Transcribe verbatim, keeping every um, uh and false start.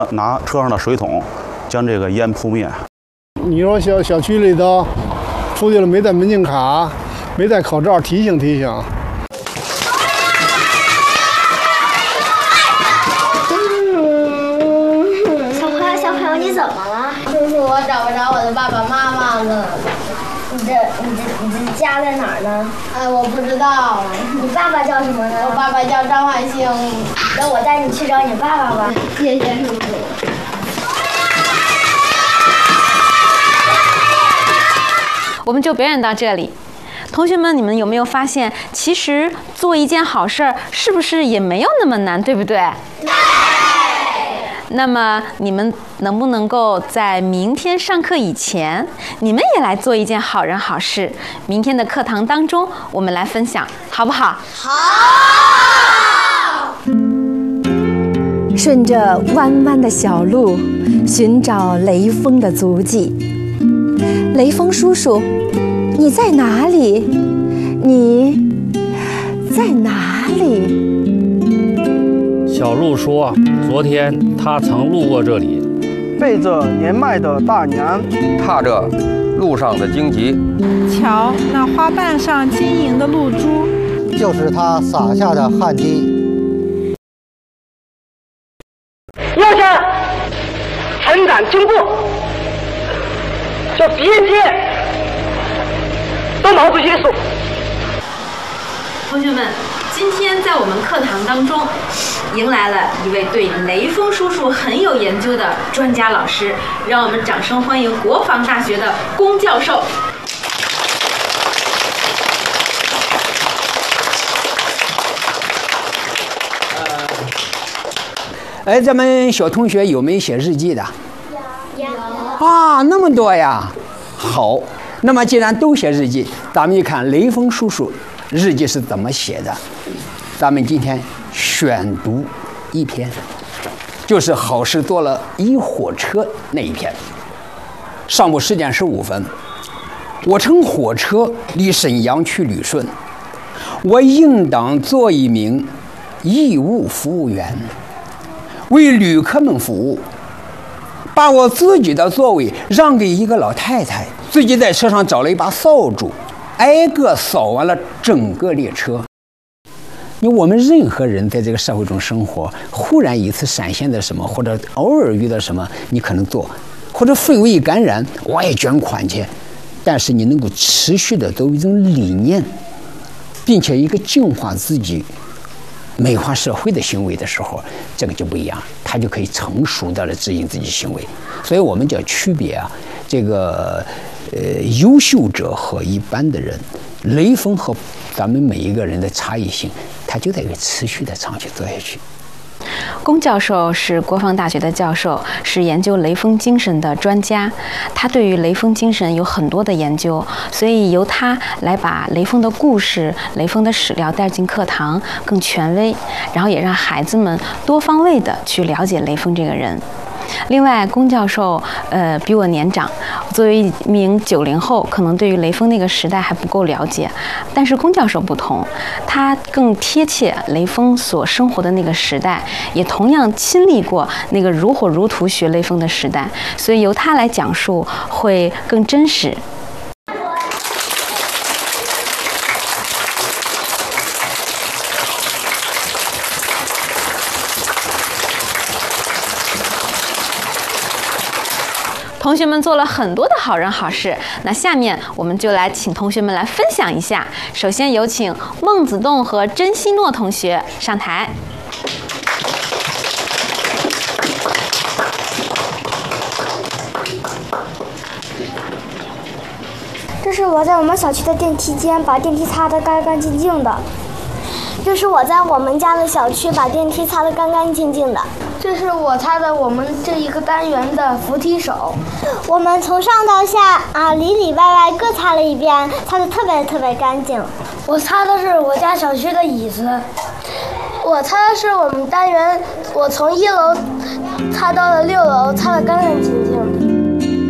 拿车上的水桶将这个烟扑灭。 你说小小区里头出去了没带门禁卡，没戴口罩，提醒提醒。 小朋友，小朋友，你怎么了？ 叔叔，我找不着我的爸爸妈妈了。 你的你的你的家在哪儿呢？ 哎，我不知道。 你爸爸叫什么呢？ 我爸爸叫张焕星。 那我带你去找你爸爸吧。 谢谢叔叔。 我们就表演到这里。同学们，你们有没有发现，其实做一件好事儿，是不是也没有那么难，对不对？对。那么你们能不能够在明天上课以前，你们也来做一件好人好事？明天的课堂当中，我们来分享，好不好？ 好。 顺着弯弯的小路，寻找雷锋的足迹。雷锋叔叔，你在哪里？你在哪里？ 小鹿说，昨天他曾路过这里， 背着年迈的大娘， 踏着路上的荆棘。 瞧那花瓣上晶莹的露珠， 就是他撒下的汗滴。 要想成长进步，就别接都毛主席的手。 同学们，今天在我们课堂当中，迎来了一位对雷锋叔叔很有研究的专家老师，让我们掌声欢迎国防大学的龚教授。 哎，咱们小同学有没有写日记的？ 有。 啊，那么多呀！好，那么既然都写日记，咱们一看雷锋叔叔日记是怎么写的。咱们今天选读一篇，就是好事多了一火车那一篇。上午十点十五分，我乘火车离沈阳去旅顺，我应当做一名义务服务员，为旅客们服务，把我自己的座位让给一个老太太，自己在车上找了一把扫帚，挨个扫完了整个列车。因为我们任何人在这个社会中生活，忽然一次闪现的什么，或者偶尔遇到什么，你可能做，或者氛围感染，我也捐款去。但是你能够持续的都有一种理念，并且一个净化自己、美化社会的行为的时候，这个就不一样，他就可以成熟的来指引自己行为。所以我们就要区别啊，这个呃优秀者和一般的人，雷锋和咱们每一个人的差异性，他就得持续的长期做下去。 龚教授是国防大学的教授，是研究雷锋精神的专家。他对于雷锋精神有很多的研究，所以由他来把雷锋的故事、雷锋的史料带进课堂，更权威，然后也让孩子们多方位的去了解雷锋这个人。另外，龚教授呃比我年长，作为一名九零后，可能对于雷锋那个时代还不够了解。但是龚教授不同，他更贴切雷锋所生活的那个时代，也同样亲历过那个如火如荼学雷锋的时代，所以由他来讲述会更真实。同学们做了很多的好人好事，那下面我们就来请同学们来分享一下。首先有请孟子栋和甄希诺同学上台。 这是我在我们小区的电梯间把电梯擦得干干净净的。这是我在我们家的小区把电梯擦得干干净净的。 这是我擦的我们这一个单元的扶梯手。 我们从上到下啊里里外外各擦了一遍，擦得特别特别干净。 我擦的是我家小区的椅子。我擦的是我们单元，我从一楼擦到了六楼，擦得干干净净。